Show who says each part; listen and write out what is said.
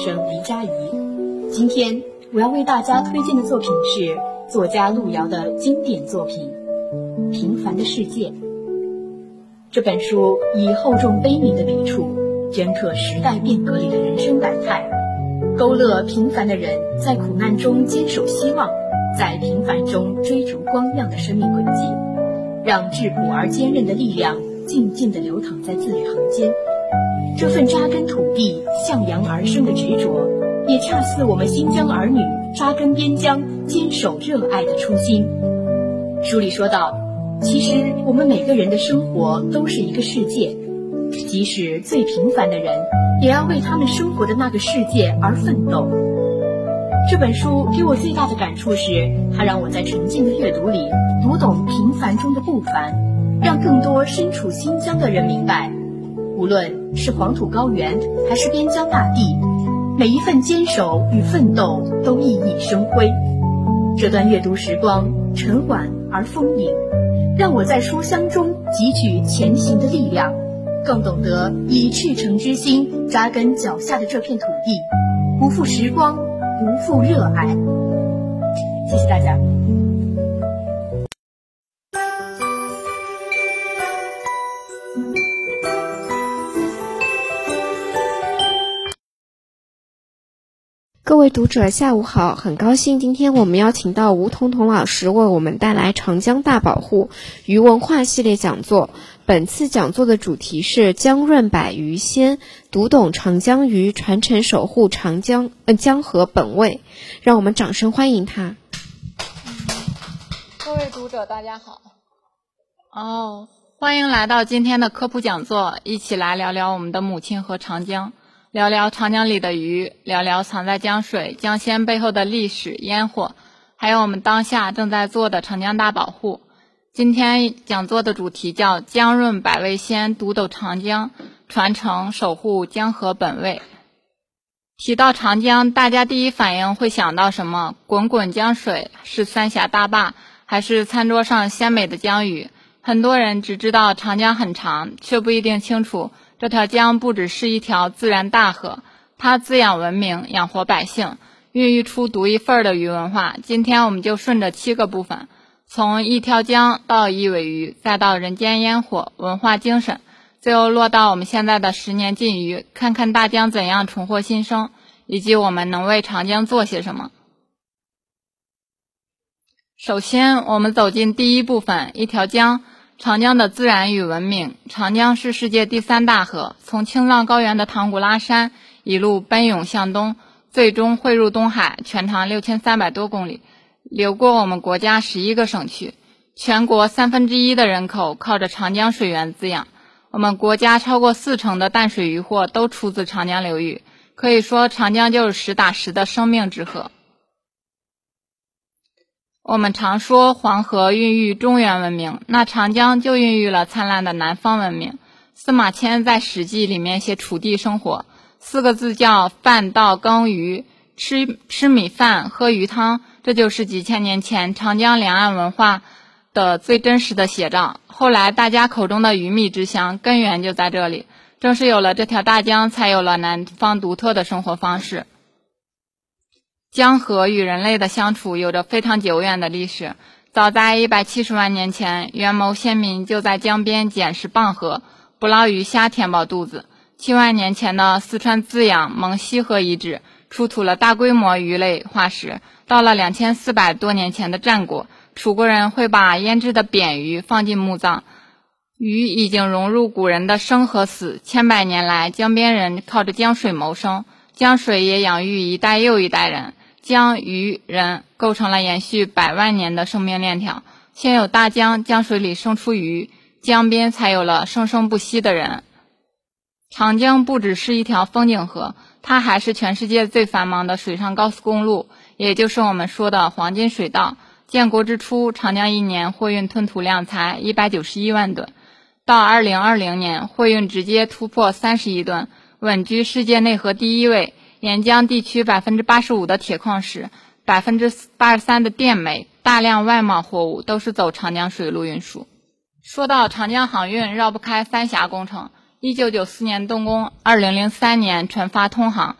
Speaker 1: 生黎佳怡。今天我要为大家推荐的作品是作家路遥的经典作品《平凡的世界》。这本书以厚重悲悯的笔触，镌刻时代变革里的人生百态，勾勒平凡的人在苦难中坚守希望，在平凡中追逐光亮的生命轨迹，让质朴而坚韧的力量静静地流淌在字里行间。这份扎根土地、向阳而生的执着，也恰似我们新疆儿女扎根边疆、坚守热爱的初心。书里说道，其实我们每个人的生活都是一个世界，即使最平凡的人，也要为他们生活的那个世界而奋斗。这本书给我最大的感触是，它让我在沉静的阅读里读懂平凡中的不凡，让更多身处新疆的人明白，无论是黄土高原还是边疆大地，每一份坚守与奋斗都熠熠生辉。这段阅读时光沉缓而丰盈，让我在书香中汲取前行的力量，更懂得以赤诚之心扎根脚下的这片土地，不负时光，不负热爱。谢谢大家。
Speaker 2: 各位读者下午好，很高兴今天我们邀请到吴彤彤老师为我们带来长江大保护鱼文化系列讲座。本次讲座的主题是江润百鱼鲜，读懂长江鱼，传承守护江河本味。让我们掌声欢迎他。
Speaker 3: 各位读者大家好。欢迎来到今天的科普讲座，一起来聊聊我们的母亲河长江，聊聊长江里的鱼，聊聊藏在江水、江鲜背后的历史烟火，还有我们当下正在做的长江大保护。今天讲座的主题叫江润百味鲜，读懂长江，传承守护江河本味。提到长江，大家第一反应会想到什么？滚滚江水，是三峡大坝，还是餐桌上鲜美的江鱼？很多人只知道长江很长，却不一定清楚这条江不只是一条自然大河，它滋养文明，养活百姓，孕育出独一份的鱼文化。今天我们就顺着7个部分，从一条江到一尾鱼，再到人间烟火、文化精神，最后落到我们现在的10年禁渔，看看大江怎样重获新生，以及我们能为长江做些什么。首先我们走进第一部分，一条江，长江的自然与文明。长江是世界第3大河，从青藏高原的唐古拉山一路奔涌向东，最终汇入东海，全长6300多公里，流过我们国家11个省区。全国1/3的人口靠着长江水源滋养，我们国家超过40%的淡水渔获都出自长江流域，可以说长江就是实打实的生命之河。我们常说黄河孕育中原文明，那长江就孕育了灿烂的南方文明。司马迁在《史记》里面写楚地生活，4个字叫饭稻耕耘，吃米饭喝鱼汤，这就是几千年前长江两岸文化的最真实的写照。后来大家口中的鱼米之乡，根源就在这里。正是有了这条大江，才有了南方独特的生活方式。江河与人类的相处有着非常久远的历史，早在170万年前，元谋先民就在江边捡拾蚌河，捕捞鱼虾填饱肚子。7万年前的四川资阳蒙西河遗址出土了大规模鱼类化石。到了2400多年前的战国，楚国人会把腌制的扁鱼放进墓葬，鱼已经融入古人的生和死。千百年来，江边人靠着江水谋生，江水也养育一代又一代人。江、鱼、人构成了延续100万年的生命链条。先有大江，江水里生出鱼，江边才有了生生不息的人。长江不只是一条风景河，它还是全世界最繁忙的水上高速公路，也就是我们说的黄金水道。建国之初，长江一年货运吞吐量才191万吨，到2020年，货运直接突破30亿吨，稳居世界内河第1位。沿江地区85%的铁矿石，83%的电煤，大量外贸货物都是走长江水路运输。说到长江航运，绕不开三峡工程。1994年动工，2003年全发通航。